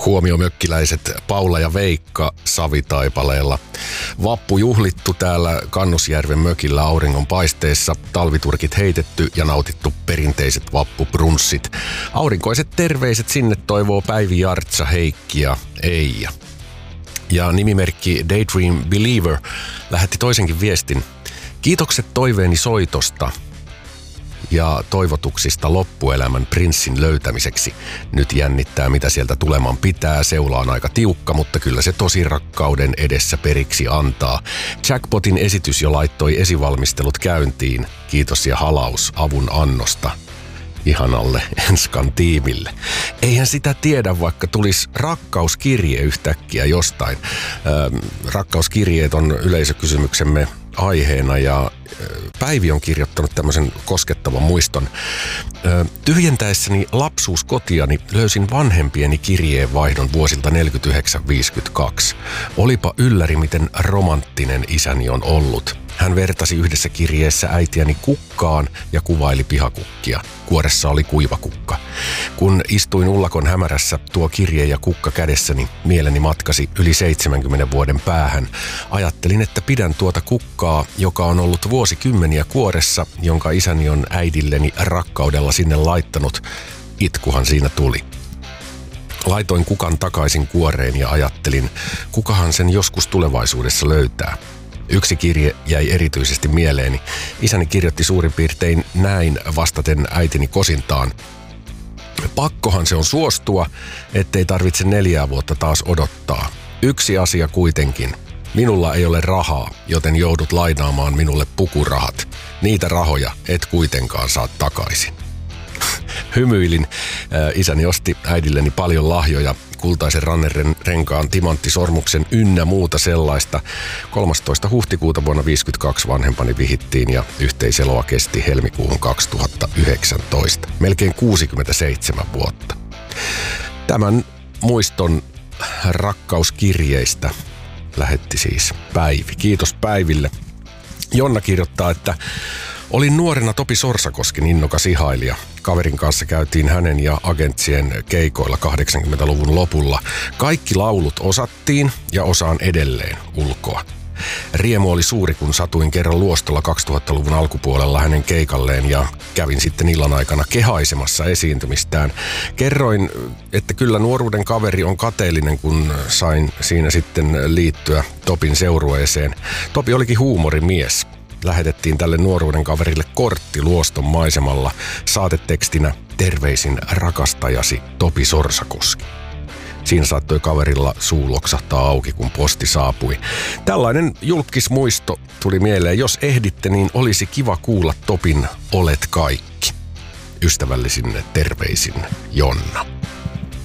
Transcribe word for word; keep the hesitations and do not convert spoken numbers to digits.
Huomio mökkiläiset, Paula ja Veikka Savitaipaleella. Vappu juhlittu täällä Kannusjärven mökillä auringon paisteessa, talviturkit heitetty ja nautittu perinteiset vappubrunssit. Aurinkoiset terveiset sinne toivoo Päivi, Jartsa, Heikki ja Eija. Ja nimimerkki Daydream Believer lähetti toisenkin viestin. Kiitokset toiveeni soitosta ja toivotuksista loppuelämän prinssin löytämiseksi. Nyt jännittää, mitä sieltä tuleman pitää. Seula on aika tiukka, mutta kyllä se tosi rakkauden edessä periksi antaa. Jackpotin esitys jo laittoi esivalmistelut käyntiin. Kiitos ja halaus avun annosta ihanalle Enskan tiimille. Eihän sitä tiedä, vaikka tulisi rakkauskirje yhtäkkiä jostain. Öö, rakkauskirjeet on yleisökysymyksemme aiheena ja Päivi on kirjoittanut tämmöisen koskettavan muiston. Tyhjentäessäni lapsuuskotiani löysin vanhempieni kirjeenvaihdon vuosilta neljäkymmentäyhdeksän viisikymmentäkaksi. Olipa ylläri, miten romanttinen isäni on ollut. Hän vertasi yhdessä kirjeessä äitiäni kukkaan ja kuvaili pihakukkia. Kuoressa oli kuivakukka. Kun istuin ullakon hämärässä tuo kirje ja kukka kädessäni, mieleni matkasi yli seitsemänkymmenen vuoden päähän. Ajattelin, että pidän tuota kukkaa, joka on ollut vuosikymmeniä kuoressa, jonka isäni on äidilleni rakkaudella sinne laittanut. Itkuhan siinä tuli. Laitoin kukan takaisin kuoreen ja ajattelin, kukahan sen joskus tulevaisuudessa löytää. Yksi kirje jäi erityisesti mieleeni. Isäni kirjoitti suurin piirtein näin vastaten äitini kosintaan. Pakkohan se on suostua, ettei tarvitse neljää vuotta taas odottaa. Yksi asia kuitenkin. Minulla ei ole rahaa, joten joudut lainaamaan minulle pukurahat. Niitä rahoja et kuitenkaan saa takaisin. Hymyilin. Isäni osti äidilleni paljon lahjoja, kultaisen rannerenkaan, timanttisormuksen ynnä muuta sellaista. kolmastoista huhtikuuta vuonna viisikymmentäkaksi vanhempani vihittiin ja yhteiseloa kesti helmikuuhun kaksituhattayhdeksäntoista. Melkein kuusikymmentäseitsemän vuotta. Tämän muiston rakkauskirjeistä lähetti siis Päivi. Kiitos Päiville. Jonna kirjoittaa, että olin nuorena Topi Sorsakosken innokas ihailija. Kaverin kanssa käytiin hänen ja agentsien keikoilla kahdeksankymmentäluvun lopulla. Kaikki laulut osattiin ja osaan edelleen ulkoa. Riemu oli suuri, kun satuin kerran Luostolla kaksituhattaluvun alkupuolella hänen keikalleen ja kävin sitten illan aikana kehaisemassa esiintymistään. Kerroin, että kyllä nuoruuden kaveri on kateellinen, kun sain siinä sitten liittyä Topin seurueeseen. Topi olikin huumorimies. Lähetettiin tälle nuoruuden kaverille kortti Luoston maisemalla saatetekstinä terveisin rakastajasi Topi Sorsakoski. Siinä saattoi kaverilla suu loksahtaa auki, kun posti saapui. Tällainen julkismuisto tuli mieleen. Jos ehditte, niin olisi kiva kuulla Topin Olet kaikki. Ystävällisin terveisin Jonna.